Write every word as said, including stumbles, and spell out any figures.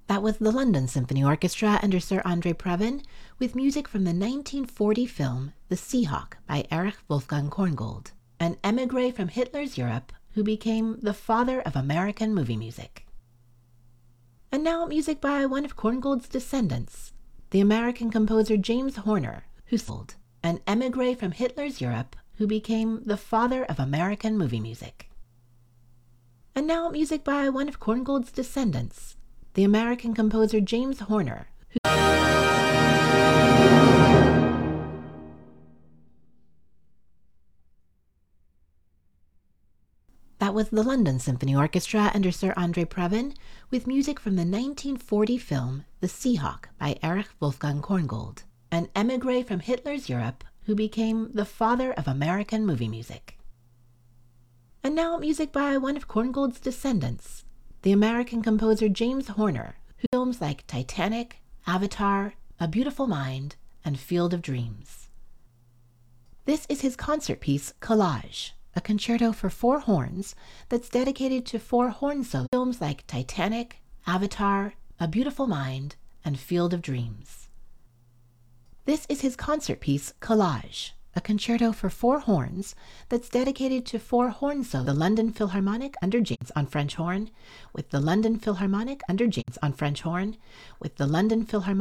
That was the London Symphony Orchestra under Sir Andre Previn, with music from the nineteen forty film The Seahawk by Erich Wolfgang Korngold, an émigré from Hitler's Europe who became the father of American movie music. And now music by one of Korngold's descendants, the American composer James Horner, who sold an émigré from Hitler's Europe who became the father of American movie music. And now music by one of Korngold's descendants, the American composer James Horner, who That was the London Symphony Orchestra under Sir Andre Previn, with music from the nineteen forty film The Seahawk by Erich Wolfgang Korngold, an émigré from Hitler's Europe who became the father of American movie music. And now music by one of Korngold's descendants, the American composer James Horner, who films like Titanic, Avatar, A Beautiful Mind, and Field of Dreams. This is his concert piece Collage, a concerto for four horns that's dedicated to four horn solo films like Titanic, Avatar, A Beautiful Mind, and Field of Dreams. This is his concert piece Collage, a concerto for four horns that's dedicated to four horn solos. The London Philharmonic under James on French horn, with the London Philharmonic under James on French horn, with the London Philharmonic